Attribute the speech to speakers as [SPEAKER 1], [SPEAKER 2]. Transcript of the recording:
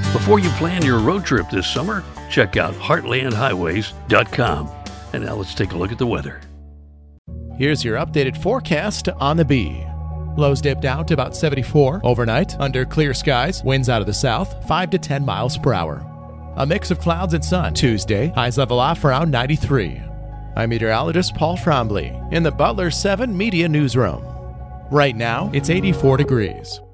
[SPEAKER 1] Before you plan your road trip this summer, check out heartlandhighways.com. And now let's take a look at the weather.
[SPEAKER 2] Here's your updated forecast on the Bee. Lows dipped out to about 74 overnight under clear skies, winds out of the south, 5 to 10 miles per hour. A mix of clouds and sun. Tuesday, highs level off around 93. I'm meteorologist Paul Trombley in the Butler 7 Media Newsroom. Right now, it's 84 degrees.